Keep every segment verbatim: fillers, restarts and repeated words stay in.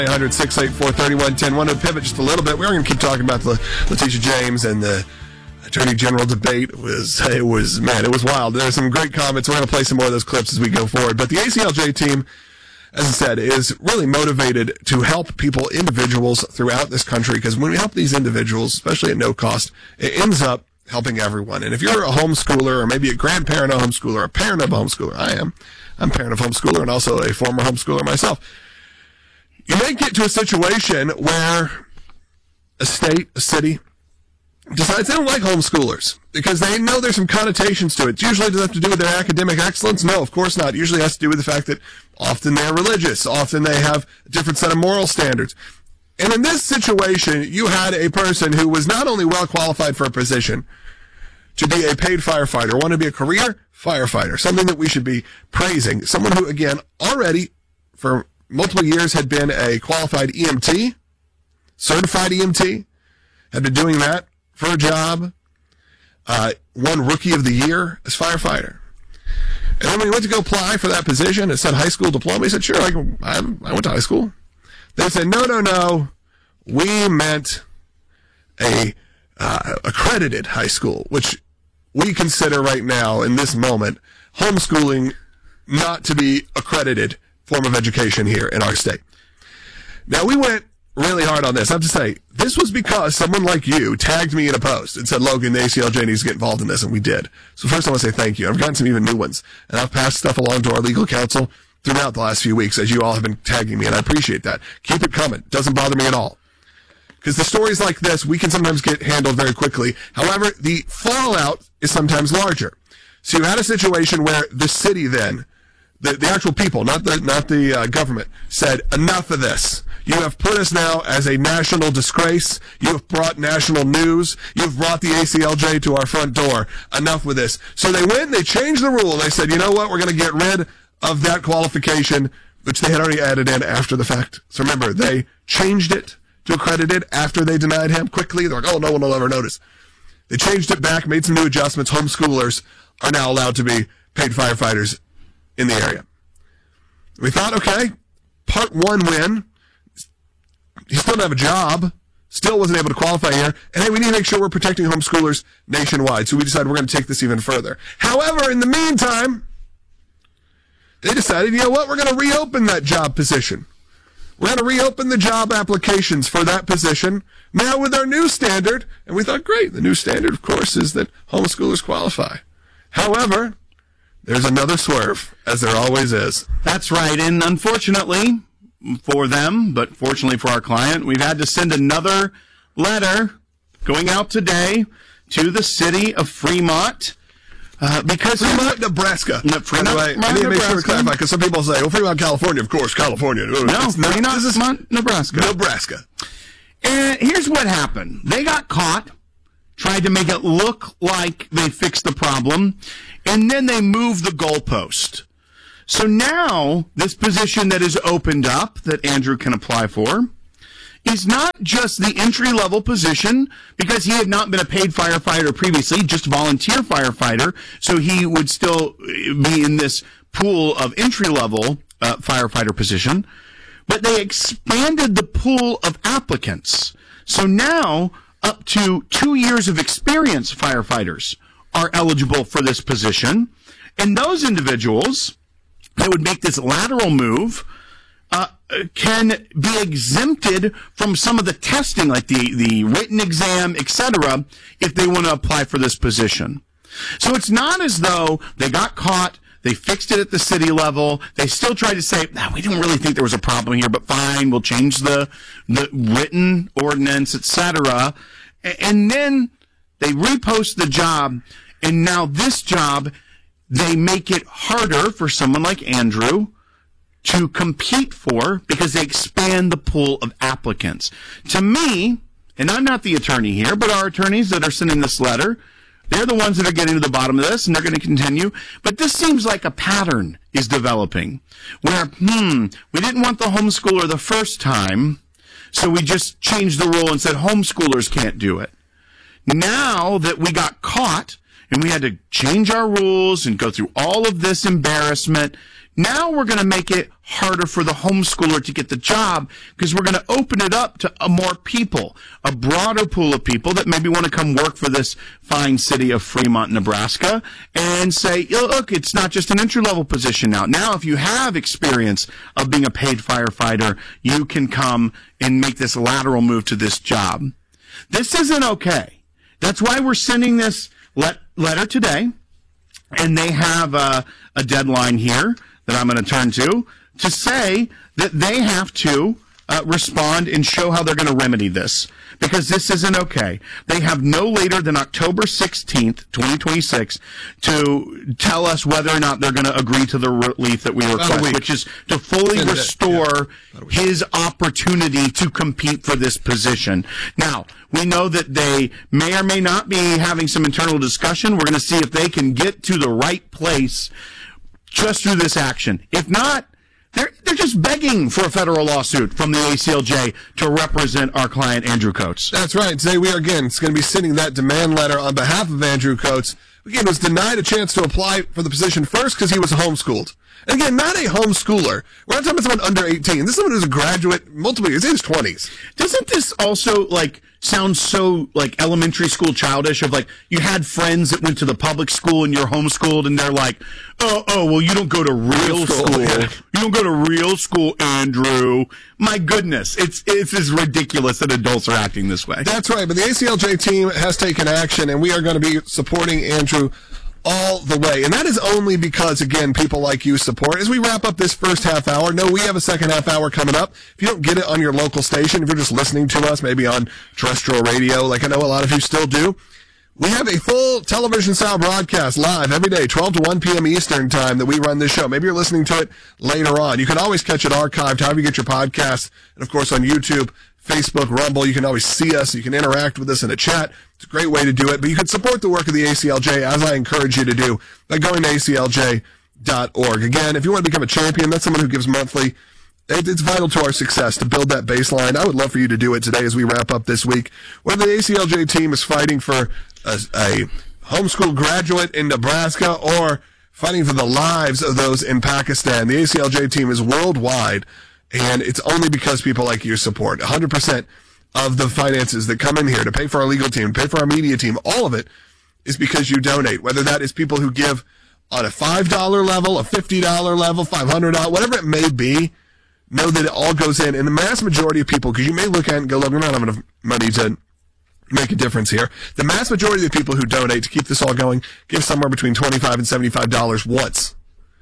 eight hundred, six eight four, three one one zero. Want to pivot just a little bit. We're going to keep talking about the Letitia James and the Attorney General debate. It was, it was, man, it was wild. There are some great comments. We're going to play some more of those clips as we go forward. But the A C L J team, as I said, is really motivated to help people, individuals throughout this country, because when we help these individuals, especially at no cost, it ends up helping everyone. And if you're a homeschooler or maybe a grandparent of a homeschooler, a parent of a homeschooler, I am. I'm a parent of a homeschooler and also a former homeschooler myself. You may get to a situation where a state, a city, decides they don't like homeschoolers because they know there's some connotations to it. Usually does it have to do with their academic excellence? No, of course not. It usually has to do with the fact that often they're religious. Often they have a different set of moral standards. And in this situation, you had a person who was not only well qualified for a position to be a paid firefighter, want to be a career firefighter, something that we should be praising. Someone who, again, already for multiple years had been a qualified E M T, certified E M T, had been doing that for a job, uh, won Rookie of the Year as firefighter. And then when he went to go apply for that position, it said high school diploma. He said, sure, I, I, I went to high school. They said, no, no, no, we meant a uh, accredited high school, which we consider right now, in this moment, homeschooling not to be accredited form of education here in our state. Now, we went really hard on this. I have to say, this was because someone like you tagged me in a post and said, Logan, the A C L J needs to get involved in this, and we did. So first I want to say thank you. I've gotten some even new ones, and I've passed stuff along to our legal counsel throughout the last few weeks, as you all have been tagging me, and I appreciate that. Keep it coming. Doesn't bother me at all. Because the stories like this, we can sometimes get handled very quickly. However, the fallout is sometimes larger. So you had a situation where the city then, the, the actual people, not the, not the uh, government, said, enough of this. You have put us now as a national disgrace. You have brought national news. You've brought the A C L J to our front door. Enough with this. So they went and they changed the rule. And they said, you know what? We're going to get rid of that qualification, which they had already added in after the fact. So remember, they changed it to accredited after they denied him quickly. They're like, oh, no one will ever notice. They changed it back, made some new adjustments. Homeschoolers are now allowed to be paid firefighters in the area. We thought, okay, part one win. He still didn't have a job, still wasn't able to qualify here, and hey, we need to make sure we're protecting homeschoolers nationwide, so we decided we're going to take this even further. However, in the meantime, they decided, you know what, we're going to reopen that job position. We're going to reopen the job applications for that position, now with our new standard, and we thought, great, the new standard, of course, is that homeschoolers qualify. However, there's another swerve, as there always is. That's right, and unfortunately for them, but fortunately for our client, we've had to send another letter going out today to the city of Fremont, uh, because Fremont, Nebraska. No, Fremont, By the way, I need to make sure to clarify, because some people say, well, Fremont, California, of course, California. No, it's not, Fremont, this is Fremont, Nebraska. Nebraska. And here's what happened. They got caught, tried to make it look like they fixed the problem, and then they moved the goalpost. So now, this position that is opened up, that Andrew can apply for, is not just the entry-level position, because he had not been a paid firefighter previously, just a volunteer firefighter, so he would still be in this pool of entry-level uh, firefighter position, but they expanded the pool of applicants. So now, up to two years of experience firefighters are eligible for this position, and those individuals that would make this lateral move uh, can be exempted from some of the testing, like the, the written exam, et cetera, if they want to apply for this position. So it's not as though they got caught, they fixed it at the city level, they still tried to say, nah, we didn't really think there was a problem here, but fine, we'll change the, the written ordinance, et cetera. And then they repost the job, and now this job, they make it harder for someone like Andrew to compete for, because they expand the pool of applicants. To me, and I'm not the attorney here, but our attorneys that are sending this letter, they're the ones that are getting to the bottom of this, and they're going to continue. But this seems like a pattern is developing, where, hmm, we didn't want the homeschooler the first time, so we just changed the rule and said homeschoolers can't do it. Now that we got caught, and we had to change our rules and go through all of this embarrassment, Now we're going to make it harder for the homeschooler to get the job because we're going to open it up to a more people, a broader pool of people that maybe want to come work for this fine city of Fremont, Nebraska, and say, look, it's not just an entry-level position now. Now, if you have experience of being a paid firefighter, you can come and make this lateral move to this job. This isn't okay. That's why we're sending this let- letter today, and they have a, a deadline here that I'm going to turn to, to say that they have to uh, respond and show how they're going to remedy this, because this isn't okay. They have no later than October sixteenth, twenty twenty-six, to tell us whether or not they're going to agree to the relief that we request, which is to fully Send restore yeah. his opportunity to compete for this position. Now, we know that they may or may not be having some internal discussion. We're going to see if they can get to the right place just through this action. If not, they're they're just begging for a federal lawsuit from the A C L J to represent our client, Andrew Coates. That's right. Today we are, again, it's going to be sending that demand letter on behalf of Andrew Coates. Again, was denied a chance to apply for the position first because he was homeschooled. And again, not a homeschooler. We're not talking about someone under eighteen. This is someone who's a graduate, multiple years, in his twenties. Doesn't this also, like, sound so, like, elementary school childish of, like, you had friends that went to the public school and you're homeschooled and they're like, oh, oh, well, you don't go to real school. school. You don't go to real school, Andrew. My goodness. It's, it's as ridiculous that adults are acting this way. That's right. But the A C L J team has taken action, and we are going to be supporting Andrew all the way. And that is only because, again, people like you support. As we wrap up this first half hour, no, we have a second half hour coming up. If you don't get it on your local station, if you're just listening to us, maybe on terrestrial radio, like I know a lot of you still do, we have a full television-style broadcast live every day, twelve to one p.m. Eastern time, that we run this show. Maybe you're listening to it later on. You can always catch it archived, however you get your podcast, and, of course, on YouTube, Facebook, Rumble. You can always see us. You can interact with us in a chat. It's a great way to do it. But you can support the work of the A C L J, as I encourage you to do, by going to A C L J dot org. Again, if you want to become a champion, that's someone who gives monthly. It's vital to our success to build that baseline. I would love for you to do it today as we wrap up this week. Whether the A C L J team is fighting for a, a homeschool graduate in Nebraska or fighting for the lives of those in Pakistan, the A C L J team is worldwide. And it's only because people like you support. one hundred percent of the finances that come in here to pay for our legal team, pay for our media team, all of it is because you donate. Whether that is people who give on a five dollar level, a fifty dollar level, five hundred dollars, whatever it may be, know that it all goes in. And the mass majority of people, because you may look at it and go, look, we're not having enough money to make a difference here. The mass majority of the people who donate to keep this all going give somewhere between twenty-five dollars and seventy-five dollars once.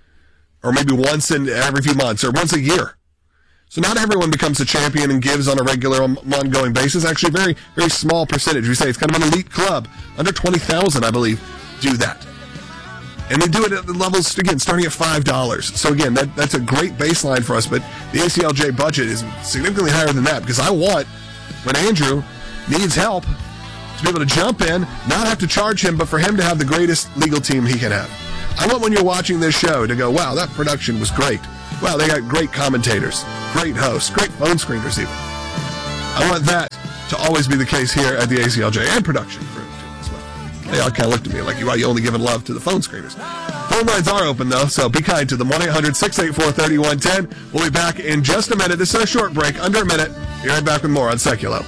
Or maybe once in every few months, or once a year. So not everyone becomes a champion and gives on a regular, ongoing basis. Actually, a very, very small percentage. We say it's kind of an elite club. Under twenty thousand, I believe, do that. And they do it at the levels, again, starting at five dollars. So again, that, that's a great baseline for us. But the A C L J budget is significantly higher than that, because I want, when Andrew needs help, to be able to jump in, not have to charge him, but for him to have the greatest legal team he can have. I want, when you're watching this show, to go, wow, that production was great. Wow, they got great commentators, great hosts, great phone screeners even. I want that to always be the case here at the A C L J, and production crew as well. They all kind of looked at me like, why are you only giving love to the phone screeners? Phone lines are open, though, so be kind to them. one eight hundred six eight four three one one zero. We'll be back in just a minute. This is a short break, under a minute. Be right back with more on Seculo.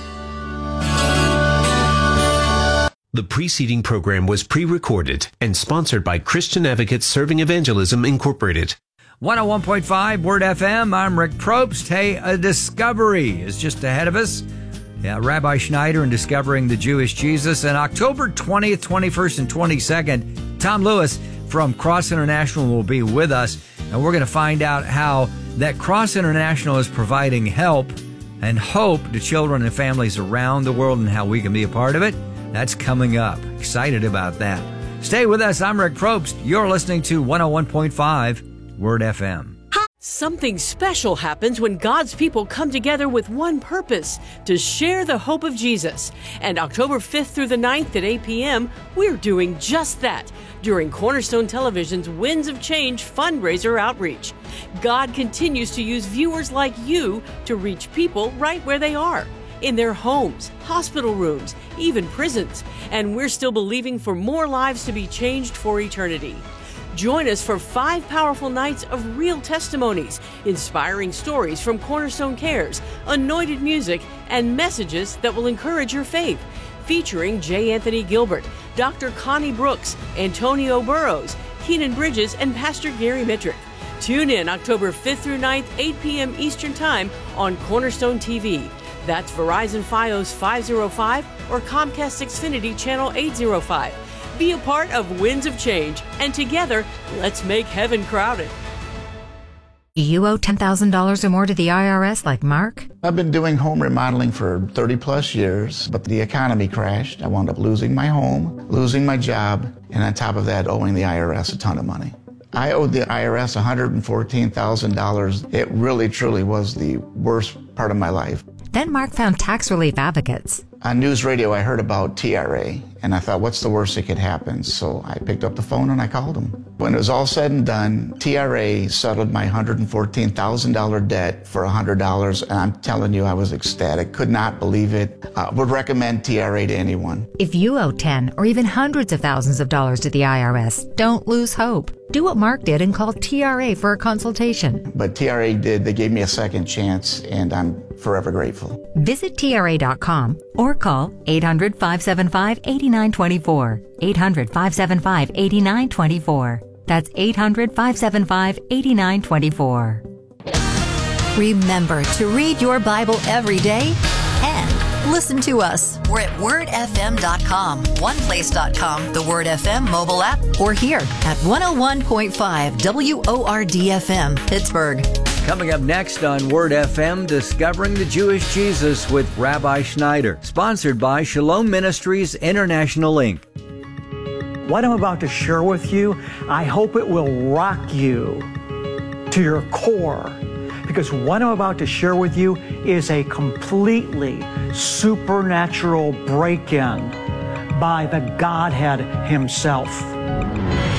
The preceding program was pre-recorded and sponsored by Christian Advocates Serving Evangelism, Incorporated. one oh one point five Word F M. I'm Rick Probst. Hey, a discovery is just ahead of us. Yeah, Rabbi Schneider and Discovering the Jewish Jesus. And October twentieth, twenty-first, and twenty-second, Tom Lewis from Cross International will be with us. And we're going to find out how that Cross International is providing help and hope to children and families around the world, and how we can be a part of it. That's coming up. Excited about that. Stay with us. I'm Rick Probst. You're listening to one oh one point five Word F M. Something special happens when God's people come together with one purpose, to share the hope of Jesus. And October fifth through the ninth at eight p.m., we're doing just that during Cornerstone Television's Winds of Change fundraiser outreach. God continues to use viewers like you to reach people right where they are, in their homes, hospital rooms, even prisons. And we're still believing for more lives to be changed for eternity. Join us for five powerful nights of real testimonies, inspiring stories from Cornerstone Cares, anointed music, and messages that will encourage your faith. Featuring J. Anthony Gilbert, Doctor Connie Brooks, Antonio Burrows, Keenan Bridges, and Pastor Gary Mitrick. Tune in October fifth through ninth, eight p.m. Eastern Time on Cornerstone T V. That's Verizon Fios five oh five or Comcast Xfinity Channel eight oh five. Be a part of Winds of Change, and together, let's make heaven crowded. Do you owe ten thousand dollars or more to the I R S like Mark? I've been doing home remodeling for thirty plus years, but the economy crashed. I wound up losing my home, losing my job, and on top of that, owing the I R S a ton of money. I owed the I R S one hundred fourteen thousand dollars. It really, truly was the worst part of my life. Then Mark found tax relief advocates. On news radio, I heard about T R A, and I thought, what's the worst that could happen? So I picked up the phone and I called them. When it was all said and done, T R A settled my one hundred fourteen thousand dollars debt for one hundred dollars, and I'm telling you, I was ecstatic. Could not believe it. Uh, would recommend T R A to anyone. If you owe ten or even hundreds of thousands of dollars to the I R S, don't lose hope. Do what Mark did and call T R A for a consultation. But T R A did. They gave me a second chance, and I'm forever grateful. Visit T R A dot com or call eight hundred, five seven five, eight nine two four. eight hundred, five seven five, eight nine two four. That's eight hundred, five seven five, eight nine two four. Remember to read your Bible every day and listen to us. We're at word f m dot com, one place dot com, the Word F M mobile app, or here at one oh one point five W O R D F M, Pittsburgh. Coming up next on Word F M, Discovering the Jewish Jesus with Rabbi Schneider, sponsored by Shalom Ministries International, Incorporated. What I'm about to share with you, I hope it will rock you to your core, because what I'm about to share with you is a completely supernatural break-in by the Godhead Himself.